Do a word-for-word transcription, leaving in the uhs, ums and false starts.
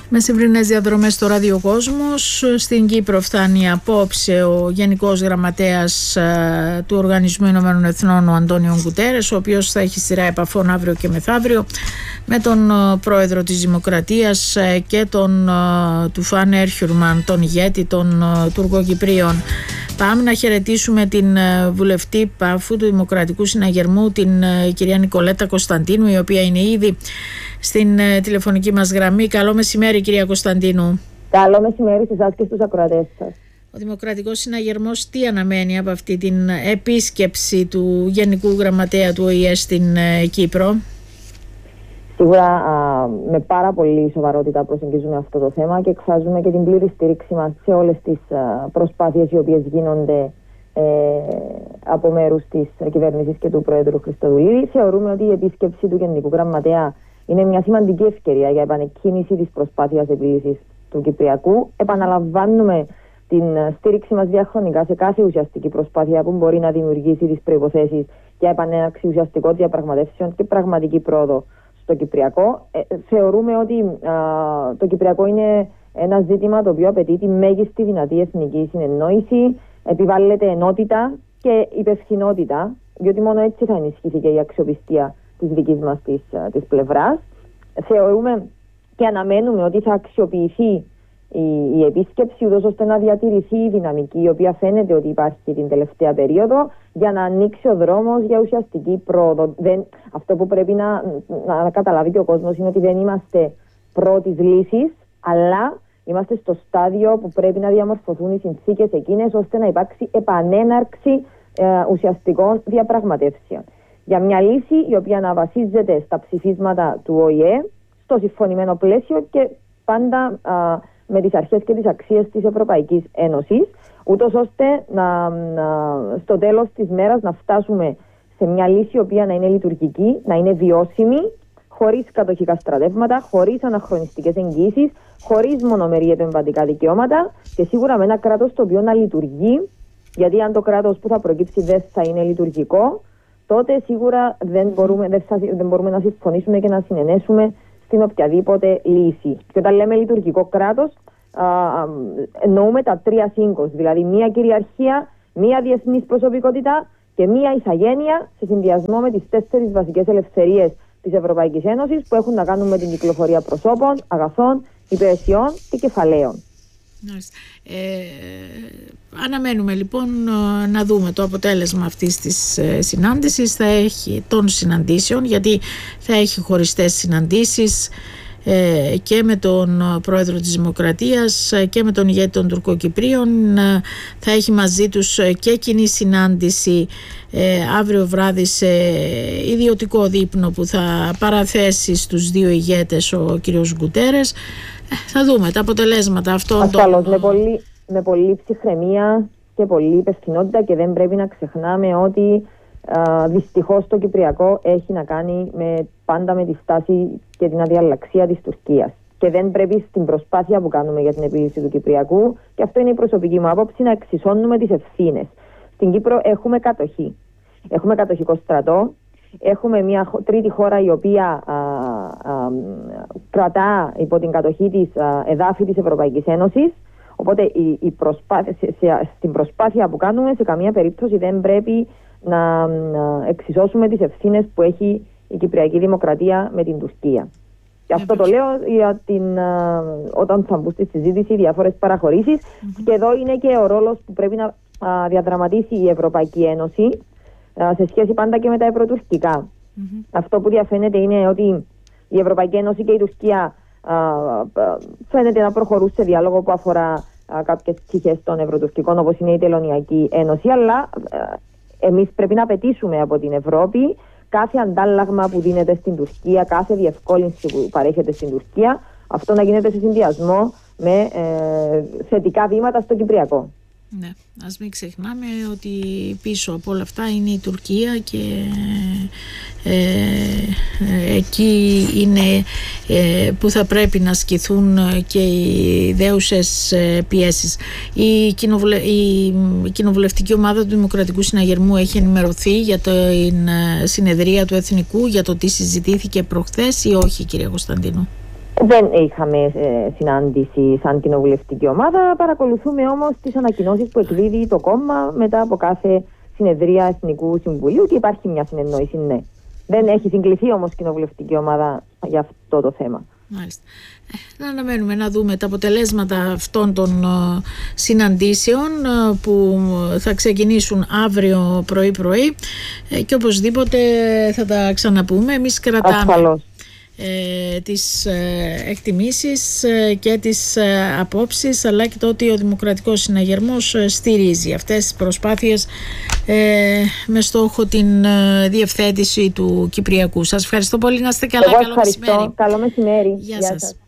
Μεσημβρινές διαδρομές στο Ραδιοκόσμος. Στην Κύπρο φτάνει απόψε ο Γενικός Γραμματέας ε, του Οργανισμού Ηνωμένων Εθνών, ο Αντώνιο Γκουτέρες, ο οποίος θα έχει σειρά επαφών αύριο και μεθαύριο με τον ε, πρόεδρο της Δημοκρατίας ε, και τον ε, του Φαν Έρχιουρμαν, τον ηγέτη των ε, Τουρκοκυπρίων. Πάμε να χαιρετήσουμε την ε, βουλευτή Πάφου του Δημοκρατικού Συναγερμού, την ε, κυρία Νικολέτα Κωνσταντίνου, η οποία είναι ήδη στην ε, τηλεφωνική μας γραμμή. Καλό μεσημέρι, κυρία Κωνσταντίνου. Καλό μεσημέρι σε εσάς και στους ακροατές σας. Ο Δημοκρατικός Συναγερμός τι αναμένει από αυτή την επίσκεψη του Γενικού Γραμματέα του Ο Η Ε στην ε, Κύπρο? Σίγουρα α, με πάρα πολύ σοβαρότητα προσεγγίζουμε αυτό το θέμα και εκφράζουμε και την πλήρη στήριξη μας σε όλες τις α, προσπάθειες οι οποίες γίνονται ε, από μέρους της κυβέρνησης και του Πρόεδρου Χριστοδουλίδη. Θεωρούμε ότι η επίσκεψη του Γενικού Γραμματέα είναι μια σημαντική ευκαιρία για επανεκκίνηση της προσπάθειας επίλυσης του Κυπριακού. Επαναλαμβάνουμε την στήριξη μας διαχρονικά σε κάθε ουσιαστική προσπάθεια που μπορεί να δημιουργήσει τις προϋποθέσεις για επανέναρξη ουσιαστικών διαπραγματεύσεων και πραγματική πρόοδο στο Κυπριακό. Ε, θεωρούμε ότι α, το Κυπριακό είναι ένα ζήτημα το οποίο απαιτεί τη μέγιστη δυνατή εθνική συνεννόηση, επιβάλλεται ενότητα και υπευθυνότητα, διότι μόνο έτσι θα ενισχυθεί και η αξιοπιστία της δικής μας της, της πλευράς. Θεωρούμε και αναμένουμε ότι θα αξιοποιηθεί η, η επίσκεψη ούτως ώστε να διατηρηθεί η δυναμική η οποία φαίνεται ότι υπάρχει την τελευταία περίοδο για να ανοίξει ο δρόμος για ουσιαστική πρόοδο. Δεν, αυτό που πρέπει να, να, να καταλάβει και ο κόσμος είναι ότι δεν είμαστε πρώτης λύσης, αλλά είμαστε στο στάδιο που πρέπει να διαμορφωθούν οι συνθήκες εκείνες ώστε να υπάρξει επανέναρξη ε, ουσιαστικών διαπραγματεύσεων. Για μια λύση η οποία να βασίζεται στα ψηφίσματα του Ο Η Ε, στο συμφωνημένο πλαίσιο και πάντα α, με τις αρχές και τις αξίες της Ευρωπαϊκής Ένωσης, ούτως ώστε να, να, στο τέλος της μέρας να φτάσουμε σε μια λύση η οποία να είναι λειτουργική, να είναι βιώσιμη, χωρίς κατοχικά στρατεύματα, χωρίς αναχρονιστικές εγγύησεις, χωρίς μονομερή επεμβατικά δικαιώματα και σίγουρα με ένα κράτος το οποίο να λειτουργεί, γιατί αν το κράτος που θα προκύψει δεν θα είναι λειτουργικό, τότε σίγουρα δεν μπορούμε, δεν, θα, δεν μπορούμε να συμφωνήσουμε και να συνενέσουμε στην οποιαδήποτε λύση. Και όταν λέμε λειτουργικό κράτος, α, α, εννοούμε τα τρία σύγκος, δηλαδή μία κυριαρχία, μία διεθνής προσωπικότητα και μία ηθαγένεια σε συνδυασμό με τις τέσσερις βασικές ελευθερίες της Ευρωπαϊκής Ένωσης που έχουν να κάνουν με την κυκλοφορία προσώπων, αγαθών, υπηρεσιών και κεφαλαίων. Ε, αναμένουμε λοιπόν να δούμε το αποτέλεσμα αυτής της συνάντησης, θα έχει των συναντήσεων, γιατί θα έχει χωριστές συναντήσεις ε, και με τον πρόεδρο της Δημοκρατίας και με τον ηγέτη των Τουρκοκυπρίων, θα έχει μαζί τους και κοινή συνάντηση ε, αύριο βράδυ σε ιδιωτικό δείπνο που θα παραθέσει στους δύο ηγέτες ο κύριος Γκουτέρες. Θα δούμε τα αποτελέσματα αυτών. Ασφαλώς, των... με, πολύ, με πολύ ψυχραιμία και πολύ υπευθυνότητα, και δεν πρέπει να ξεχνάμε ότι α, δυστυχώς το Κυπριακό έχει να κάνει με, πάντα με τη στάση και την αδιαλλαξία της Τουρκίας. Και δεν πρέπει στην προσπάθεια που κάνουμε για την επίλυση του Κυπριακού, και αυτό είναι η προσωπική μου άποψη, να εξισώνουμε τις ευθύνες. Στην Κύπρο έχουμε κατοχή. Έχουμε κατοχικό στρατό. Έχουμε μια τρίτη χώρα η οποία α, α, κρατά υπό την κατοχή της α, εδάφη της Ευρωπαϊκής Ένωσης. Οπότε η, η προσπάθεια, σε, σε, στην προσπάθεια που κάνουμε σε καμία περίπτωση δεν πρέπει να, να εξισώσουμε τις ευθύνες που έχει η Κυπριακή Δημοκρατία με την Τουρκία. Και αυτό το λέω για την, α, όταν θα μπουν στη συζήτηση διάφορες παραχωρήσεις. Mm-hmm. Και εδώ είναι και ο ρόλος που πρέπει να α, διαδραματίσει η Ευρωπαϊκή Ένωση σε σχέση πάντα και με τα ευρωτουρκικά. Mm-hmm. Αυτό που διαφαίνεται είναι ότι η Ευρωπαϊκή Ένωση και η Τουρκία α, α, φαίνεται να προχωρούν σε διάλογο που αφορά α, κάποιες πτυχές των ευρωτουρκικών, όπως είναι η Τελωνειακή Ένωση, αλλά α, εμείς πρέπει να απαιτήσουμε από την Ευρώπη κάθε αντάλλαγμα που δίνεται στην Τουρκία, κάθε διευκόλυνση που παρέχεται στην Τουρκία, αυτό να γίνεται σε συνδυασμό με ε, θετικά βήματα στο Κυπριακό. Ναι, ας μην ξεχνάμε ότι πίσω από όλα αυτά είναι η Τουρκία και ε, ε, εκεί είναι ε, που θα πρέπει να ασκηθούν και οι δέουσες ε, πιέσεις. Η, κοινοβουλε, η, η κοινοβουλευτική ομάδα του Δημοκρατικού Συναγερμού έχει ενημερωθεί για την συνεδρία του Εθνικού, για το τι συζητήθηκε προχθές ή όχι, κυρία Κωνσταντίνου? Δεν είχαμε ε, συνάντηση σαν κοινοβουλευτική ομάδα. Παρακολουθούμε όμως τις ανακοινώσεις που εκδίδει το κόμμα μετά από κάθε συνεδρία Εθνικού Συμβουλίου και υπάρχει μια συνεννόηση, ναι. Δεν έχει συγκληθεί όμως κοινοβουλευτική ομάδα για αυτό το θέμα. Μάλιστα. Να αναμένουμε να δούμε τα αποτελέσματα αυτών των uh, συναντήσεων uh, που θα ξεκινήσουν αύριο πρωί-πρωί uh, και οπωσδήποτε θα τα ξαναπούμε. Εμείς κρατάμε ασφαλώς ε, τις ε, εκτιμήσεις ε, και τις ε, απόψεις, αλλά και το ότι ο Δημοκρατικός Συναγερμός ε, στηρίζει αυτές τις προσπάθειες ε, με στόχο την ε, διευθέτηση του Κυπριακού. Σας ευχαριστώ πολύ, να είστε καλά. Εγώ καλό ευχαριστώ. μεσημέρι. Καλό μεσημέρι. Γεια, Γεια σας. σας.